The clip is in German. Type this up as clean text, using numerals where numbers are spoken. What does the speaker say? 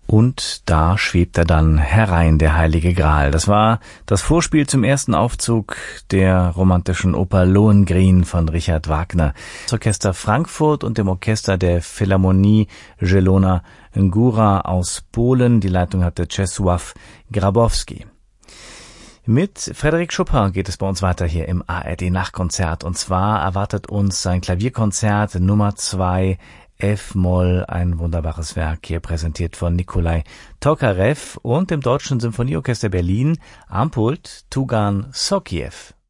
Und da schwebt er dann herein, der Heilige Gral. Das war das Vorspiel zum ersten Aufzug der romantischen Oper Lohengrin von Richard Wagner. Das Orchester Frankfurt und dem Orchester der Philharmonie Zielona Góra aus Polen. Die Leitung hatte Czesław Grabowski. Mit Frédéric Chopin geht es bei uns weiter hier im ARD-Nachtkonzert. Und zwar erwartet uns sein Klavierkonzert Nummer 2 F-Moll, ein wunderbares Werk, hier präsentiert von Nikolai Tokarev und dem Deutschen Symphonieorchester Berlin, am Pult Tugan Sokiev.